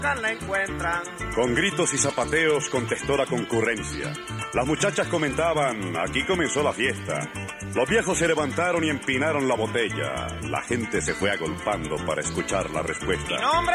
la encuentran. Con gritos y zapateos contestó la concurrencia. Las muchachas comentaban, aquí comenzó la fiesta. Los viejos se levantaron y empinaron la botella. La gente se fue agolpando para escuchar la respuesta. Mi nombre